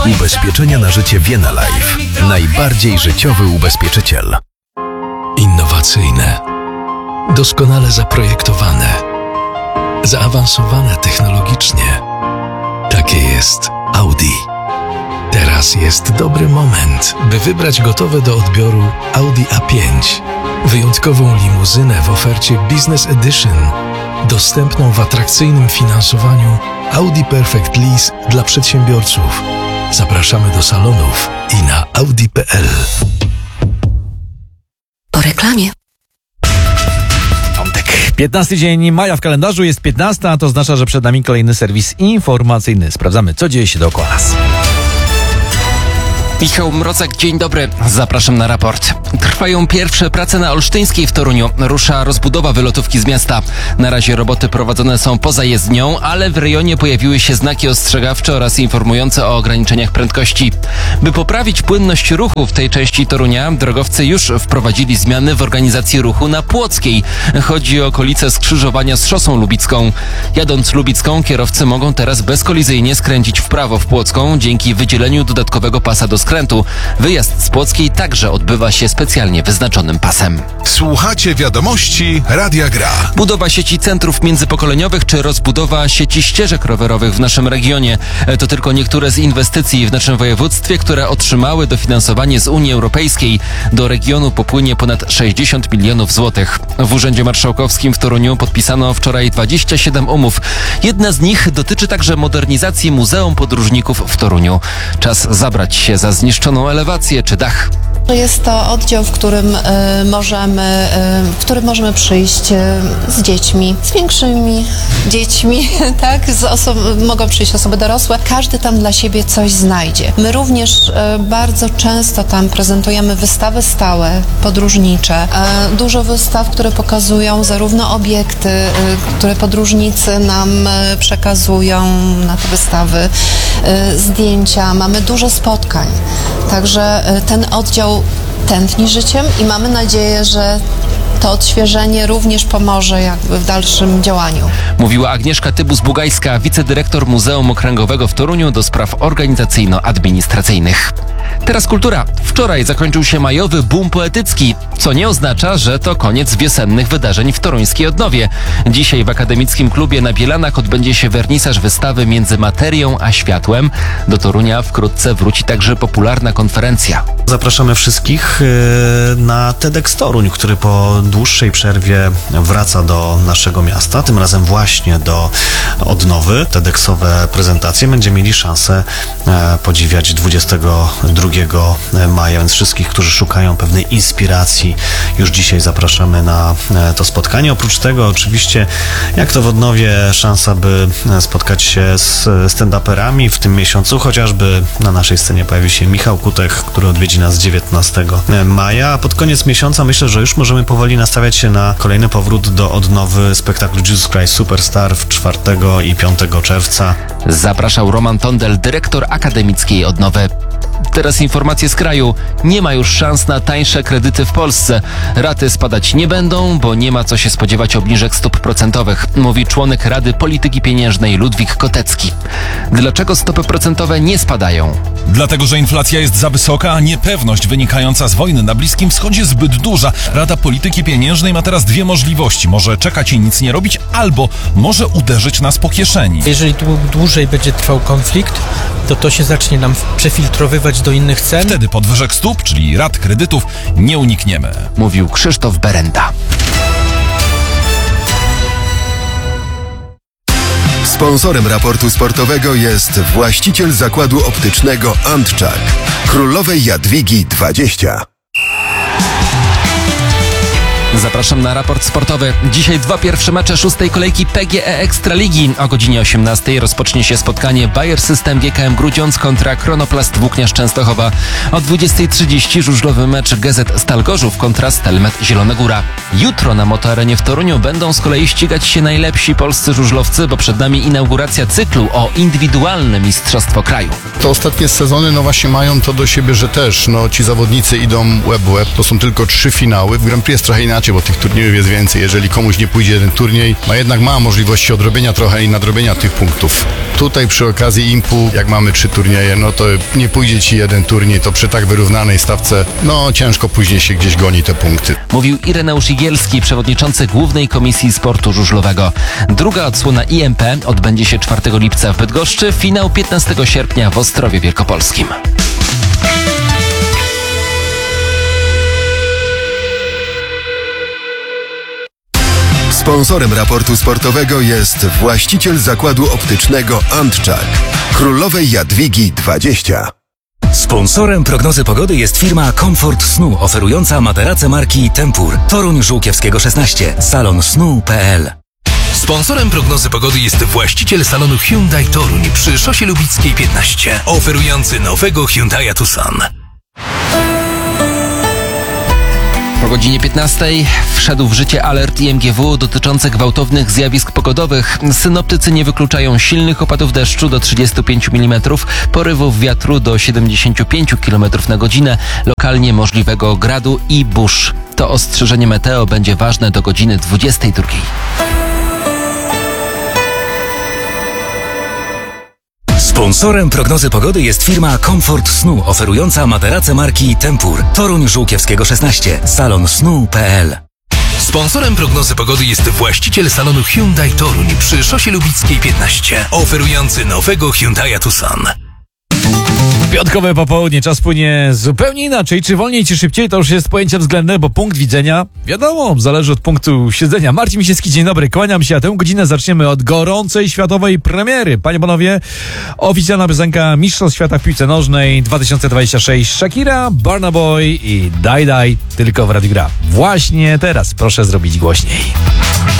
Ubezpieczenia na życie Vienna Life. Najbardziej życiowy ubezpieczyciel. Innowacyjne, doskonale zaprojektowane, zaawansowane technologicznie. Takie jest Audi. Teraz jest dobry moment, by wybrać gotowe do odbioru Audi A5. Wyjątkową limuzynę w ofercie Business Edition, dostępną w atrakcyjnym finansowaniu Audi Perfect Lease dla przedsiębiorców. Zapraszamy do salonów i na audi.pl. Po reklamie. 15 dzień maja w kalendarzu, jest 15, a to oznacza, że przed nami kolejny serwis informacyjny. Sprawdzamy, co dzieje się dookoła nas. Michał Mrozek, dzień dobry. Zapraszam na raport. Trwają pierwsze prace na Olsztyńskiej w Toruniu. Rusza rozbudowa wylotówki z miasta. Na razie roboty prowadzone są poza jezdnią, ale w rejonie pojawiły się znaki ostrzegawcze oraz informujące o ograniczeniach prędkości. By poprawić płynność ruchu w tej części Torunia, drogowcy już wprowadzili zmiany w organizacji ruchu na Płockiej. Chodzi o okolice skrzyżowania z Szosą Lubicką. Jadąc Lubicką, kierowcy mogą teraz bezkolizyjnie skręcić w prawo w Płocką dzięki wydzieleniu dodatkowego pasa do skrętu. Wyjazd z Płockiej także odbywa się specjalnie wyznaczonym pasem. Słuchacie wiadomości Radia Gra. Budowa sieci centrów międzypokoleniowych czy rozbudowa sieci ścieżek rowerowych w naszym regionie to tylko niektóre z inwestycji w naszym województwie, które otrzymały dofinansowanie z Unii Europejskiej. Do regionu popłynie ponad 60 milionów złotych. W Urzędzie Marszałkowskim w Toruniu podpisano wczoraj 27 umów. Jedna z nich dotyczy także modernizacji Muzeum Podróżników w Toruniu. Czas zabrać się za zniszczoną elewację czy dach. Jest to oddział, w którym możemy przyjść z dziećmi, z większymi dziećmi, tak? Mogą przyjść osoby dorosłe. Każdy tam dla siebie coś znajdzie. My również bardzo często tam prezentujemy wystawy stałe, podróżnicze. Dużo wystaw, które pokazują zarówno obiekty, które podróżnicy nam przekazują na te wystawy, zdjęcia. Mamy dużo spotkań. Także ten oddział tętni życiem i mamy nadzieję, że to odświeżenie również pomoże jakby w dalszym działaniu. Mówiła Agnieszka Tybus-Bugajska, wicedyrektor Muzeum Okręgowego w Toruniu do spraw organizacyjno-administracyjnych. Teraz kultura. Wczoraj zakończył się majowy boom poetycki, co nie oznacza, że to koniec wiosennych wydarzeń w toruńskiej Odnowie. Dzisiaj w Akademickim Klubie na Bielanach odbędzie się wernisaż wystawy Między materią a światłem. Do Torunia wkrótce wróci także popularna konferencja. Zapraszamy wszystkich na TEDx Toruń, który po dłuższej przerwie wraca do naszego miasta, tym razem właśnie do Odnowy. TEDxowe prezentacje będziemy mieli szansę podziwiać 22 maja, więc wszystkich, którzy szukają pewnej inspiracji, już dzisiaj zapraszamy na to spotkanie. Oprócz tego oczywiście, jak to w Odnowie, szansa, by spotkać się z stand-uperami w tym miesiącu, chociażby na naszej scenie pojawi się Michał Kutek, który odwiedzi nas 19 maja, a pod koniec miesiąca myślę, że już możemy powoli nastawiać się na kolejny powrót do Odnowy spektaklu Jesus Christ Superstar w 4 i 5 czerwca. Zapraszał Roman Tondel, dyrektor Akademickiej Odnowy. Teraz informacje z kraju. Nie ma już szans na tańsze kredyty w Polsce. Raty spadać nie będą, bo nie ma co się spodziewać obniżek stóp procentowych, mówi członek Rady Polityki Pieniężnej Ludwik Kotecki. Dlaczego stopy procentowe nie spadają? Dlatego, że inflacja jest za wysoka, a niepewność wynikająca z wojny na Bliskim Wschodzie zbyt duża. Rada Polityki Pieniężnej ma teraz dwie możliwości. Może czekać i nic nie robić, albo może uderzyć nas po kieszeni. Jeżeli dłużej będzie trwał konflikt, to się zacznie nam przefiltrowywać do innych cen. Wtedy podwyżek stóp, czyli rat kredytów, nie unikniemy. Mówił Krzysztof Berenda. Sponsorem raportu sportowego jest właściciel zakładu optycznego Antczak, Królowej Jadwigi 20. Zapraszam na raport sportowy. Dzisiaj 2 pierwsze mecze 6. kolejki PGE Ekstraligi. O godzinie 18 rozpocznie się spotkanie Bayer System GKM Grudziądz kontra Kronoplast Włókniarz Częstochowa. O 20:30 żużlowy mecz GZ Stal Gorzów kontra Stelmet Zielona Góra. Jutro na Motoarenie w Toruniu będą z kolei ścigać się najlepsi polscy żużlowcy, bo przed nami inauguracja cyklu o indywidualne mistrzostwo kraju. Te ostatnie sezony właśnie mają to do siebie, że też ci zawodnicy idą łeb w łeb. To są tylko 3 finały. W Grand Prix jest trochę inaczej. inaczej, bo tych turniejów jest więcej. Jeżeli komuś nie pójdzie jeden turniej, ma jednak ma możliwości odrobienia trochę i nadrobienia tych punktów. Tutaj przy okazji IMPU, jak mamy 3 turnieje, no to nie pójdzie ci jeden turniej, to przy tak wyrównanej stawce, no ciężko później się gdzieś goni te punkty. Mówił Ireneusz Igielski, przewodniczący Głównej Komisji Sportu Żużlowego. Druga odsłona IMP odbędzie się 4 lipca w Bydgoszczy, finał 15 sierpnia w Ostrowie Wielkopolskim. Sponsorem raportu sportowego jest właściciel zakładu optycznego Antczak, Królowej Jadwigi 20. Sponsorem prognozy pogody jest firma Komfort Snu, oferująca materace marki Tempur. Toruń Żółkiewskiego 16, salonsnu.pl. Sponsorem prognozy pogody jest właściciel salonu Hyundai Toruń przy Szosie Lubickiej 15, oferujący nowego Hyundai'a Tucson. Po godzinie 15 wszedł w życie alert IMGW dotyczący gwałtownych zjawisk pogodowych. Synoptycy nie wykluczają silnych opadów deszczu do 35 mm, porywów wiatru do 75 km na godzinę, lokalnie możliwego gradu i burz. To ostrzeżenie meteo będzie ważne do godziny 22. Sponsorem prognozy pogody jest firma Komfort Snu, oferująca materace marki Tempur. Toruń Żółkiewskiego 16, salonsnu.pl. Sponsorem prognozy pogody jest właściciel salonu Hyundai Toruń przy Szosie Lubickiej 15, oferujący nowego Hyundai'a Tucson. Piątkowe popołudnie, czas płynie zupełnie inaczej. Czy wolniej, czy szybciej, to już jest pojęcie względne, bo punkt widzenia, wiadomo, zależy od punktu siedzenia. Marcin Misiewski, dzień dobry, kłaniam się, a tę godzinę zaczniemy od gorącej światowej premiery. Panie, panowie, oficjalna piosenka Mistrzostw Świata w piłce nożnej 2026 Shakira, Burna Boy i Die Die, tylko w Radiu Gra. Właśnie teraz, proszę zrobić głośniej.